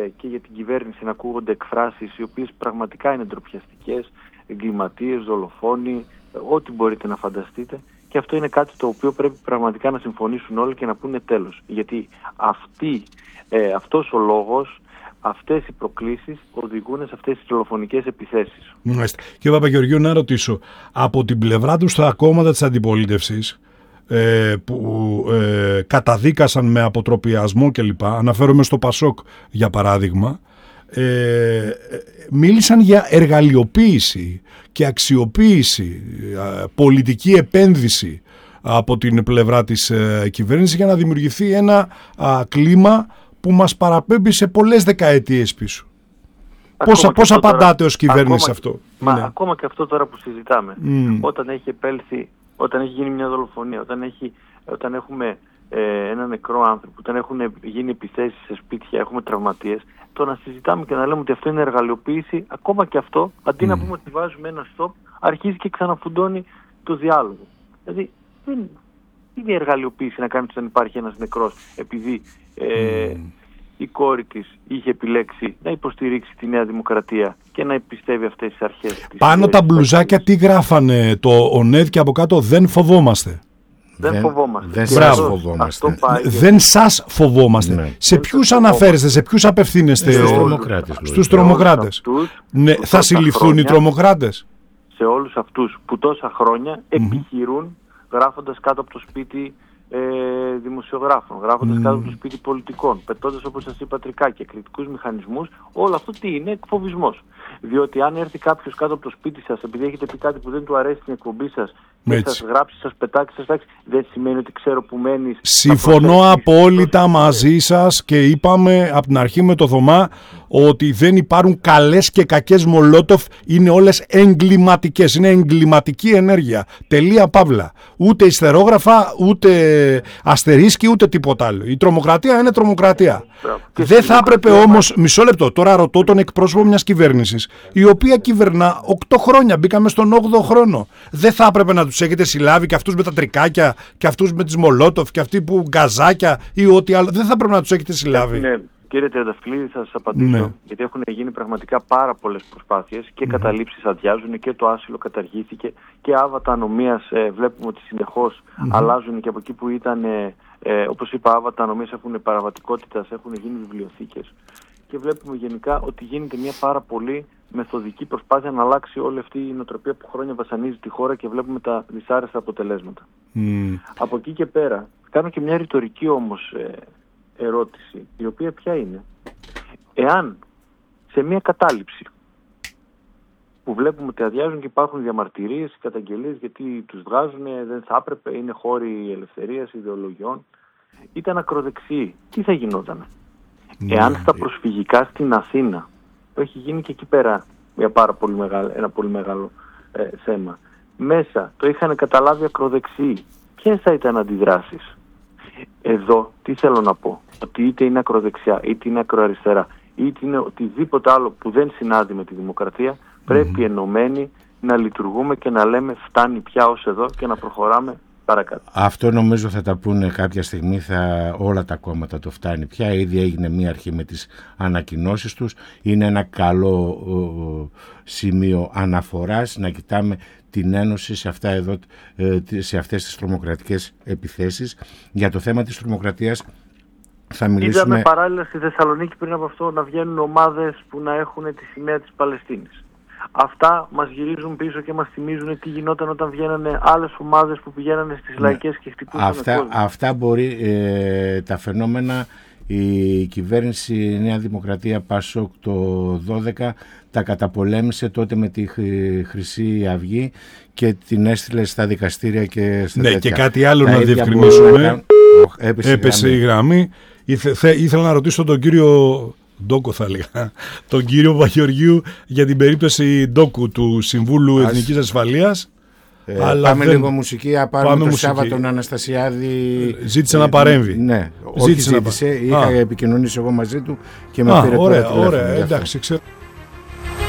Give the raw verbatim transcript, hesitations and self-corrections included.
και για την κυβέρνηση να ακούγονται εκφράσεις οι οποίες πραγματικά είναι ντροπιαστικές, εγκληματίες, δολοφόνοι, ό,τι μπορείτε να φανταστείτε. Και αυτό είναι κάτι το οποίο πρέπει πραγματικά να συμφωνήσουν όλοι και να πούνε τέλος. Γιατί αυτή, ε, αυτός ο λόγος, αυτές οι προκλήσεις οδηγούν σε αυτές τις δολοφονικές επιθέσεις. Μάλιστα. Κύριε Παπαγεωργίου, να ρωτήσω, από την πλευρά του στα κόμματα της αντιπολίτευσης, ε, που ε, καταδίκασαν με αποτροπιασμό κλπ, αναφέρομαι στο Πασόκ για παράδειγμα, ε, μίλησαν για εργαλειοποίηση και αξιοποίηση, ε, πολιτική επένδυση από την πλευρά της ε, κυβέρνησης για να δημιουργηθεί ένα α, κλίμα που μας παραπέμπει σε πολλές δεκαετίες πίσω. Πόσα, πώς απαντάτε ως κυβέρνηση σε αυτό? Μα ναι. Ακόμα και αυτό τώρα που συζητάμε, mm. όταν έχει επέλθει, όταν έχει γίνει μια δολοφονία, όταν, έχει, όταν έχουμε ε, ένα νεκρό άνθρωπο, όταν έχουν γίνει επιθέσεις σε σπίτια, έχουμε τραυματίες, το να συζητάμε και να λέμε ότι αυτό είναι εργαλειοποίηση, ακόμα και αυτό, αντί mm. να πούμε ότι βάζουμε ένα stop, αρχίζει και ξαναφουντώνει το διάλογο. Δηλαδή, δεν είναι εργαλειοποίηση να κάνει ότι δεν υπάρχει ένας νεκρός επειδή ε, mm. η κόρη της είχε επιλέξει να υποστηρίξει τη Νέα Δημοκρατία και να πιστεύει αυτές τις αρχές. Πάνω τα μπλουζάκια τι γράφανε, το ΟΝΕΔ και από κάτω? Δεν φοβόμαστε. Δεν, δεν φοβόμαστε. Δεν σας φοβόμαστε. Δεν σας φοβόμαστε. Ναι. Σε ποιους αναφέρεστε, σε ποιους απευθύνεστε? Στους τρομοκράτες. Στους τρομοκράτες. Ναι, θα συλληφθούν χρόνια, οι τρομοκράτες? Σε όλους αυτούς που τόσα χρόνια mm-hmm. επιχειρούν γράφοντας κάτω από το σπίτι ε, δημοσιογράφων, γράφοντας mm. κάτω από το σπίτι πολιτικών, πετώντας, όπως σας είπα, τρικάκια, κριτικούς μηχανισμούς, όλο αυτό τι είναι? Εκφοβισμός. Διότι αν έρθει κάποιος κάτω από το σπίτι σας επειδή έχετε πει κάτι που δεν του αρέσει στην εκπομπή σας και έτσι. σας γράψει, σας πετάξει, σας τάξει, δεν σημαίνει ότι ξέρω που μένεις. Συμφωνώ απόλυτα μαζί σας και είπαμε από την αρχή με το Θωμά ότι δεν υπάρχουν καλές και κακές Μολότοφ, είναι όλες εγκληματικές, είναι εγκληματική ενέργεια. Τελεία παύλα. Ούτε ιστερόγραφα, ούτε αστερίσκη, ούτε τίποτα άλλο. Η τρομοκρατία είναι τρομοκρατία. Δεν θα έπρεπε όμως, μισό λεπτό, τώρα ρωτώ τον εκπρόσωπο μιας κυβέρνησης, η οποία κυβερνά οκτώ χρόνια, μπήκαμε στον όγδοο χρόνο. Δεν θα έπρεπε να τους έχετε συλλάβει και αυτούς με τα τρικάκια και αυτούς με τις Μολότοφ και αυτοί που γκαζάκια ή ό,τι άλλο? Δεν θα έπρεπε να τους έχετε συλλάβει? Ναι. Κύριε Τριανταφυλλίδη, θα σας απαντήσω, ναι. γιατί έχουν γίνει πραγματικά πάρα πολλές προσπάθειες και mm-hmm. καταλήψεις αδειάζουν και το άσυλο καταργήθηκε και άβατα ανομίας ε, βλέπουμε ότι συνεχώς mm-hmm. αλλάζουν και από εκεί που ήταν, ε, ε, όπως είπα, άβατα ανομίας έχουν παραβατικότητας, έχουν γίνει βιβλιοθήκες και βλέπουμε γενικά ότι γίνεται μια πάρα πολύ μεθοδική προσπάθεια να αλλάξει όλη αυτή η νοοτροπία που χρόνια βασανίζει τη χώρα και βλέπουμε τα δυσάρεστα αποτελέσματα. Mm. Από εκεί και πέρα, κάνω και μια ρητορική όμως ε, ερώτηση, η οποία ποια είναι? Εάν σε μια κατάληψη που βλέπουμε ότι αδειάζουν και υπάρχουν διαμαρτυρίες, καταγγελίες γιατί τους βγάζουν, δεν θα έπρεπε, είναι χώροι ελευθερίας, ιδεολογιών, ήταν ακροδεξιοί, τι θα γινόταν? Ναι, εάν στα προσφυγικά στην Αθήνα, που έχει γίνει και εκεί πέρα μια πάρα πολύ μεγάλο, ένα πολύ μεγάλο ε, θέμα, μέσα το είχαν καταλάβει ακροδεξιοί, ποιες θα ήταν αντιδράσεις? Εδώ τι θέλω να πω? Ότι είτε είναι ακροδεξιά, είτε είναι ακροαριστερά, είτε είναι οτιδήποτε άλλο που δεν συνάδει με τη δημοκρατία, πρέπει mm. ενωμένοι να λειτουργούμε και να λέμε φτάνει πια ως εδώ και να προχωράμε παρακάτω. Αυτό νομίζω θα τα πούνε κάποια στιγμή, θα, όλα τα κόμματα το φτάνει πια. Ήδη έγινε μία αρχή με τις ανακοινώσεις τους. Είναι ένα καλό ο, σημείο αναφοράς να κοιτάμε την Ένωση σε, αυτά εδώ, σε αυτές τις τρομοκρατικές επιθέσεις. Για το θέμα της τρομοκρατίας θα μιλήσουμε... Είδαμε παράλληλα στη Θεσσαλονίκη πριν από αυτό να βγαίνουν ομάδες που να έχουν τη σημαία της Παλαιστίνης. Αυτά μας γυρίζουν πίσω και μας θυμίζουν τι γινόταν όταν βγαίνανε άλλες ομάδες που πηγαίνανε στις ναι. λαϊκές και χτυπούσαν αυτά, κόσμο. Αυτά μπορεί ε, τα φαινόμενα η κυβέρνηση Νέα Δημοκρατία Πασόκ το δώδεκα τα καταπολέμησε τότε με τη Χρυσή Αυγή και την έστειλε στα δικαστήρια και στα ναι, τέτοια. Και κάτι άλλο τα να διευκρινίσουμε. Να... Έπεσε, Έπεσε η γραμμή. γραμμή. Ήθε, θε, ήθελα να ρωτήσω τον κύριο Ντόκο, θα έλεγα, τον κύριο Παπαγεωργίου για την περίπτωση Ντόκου του Συμβούλου Ας... Εθνικής Ασφαλείας. Ε, αλλά πάμε δεν... λίγο μουσική, πάρουμε τον Σάββα τον Αναστασιάδη. Ζήτησε ε, να παρέμβει. Ναι, όχι ζήτησε, ζήτησε να... είχα Α. επικοινωνήσει εγώ μαζί του και με Α, πήρε ωραία, τώρα ωραία, εντάξει, ξέρω.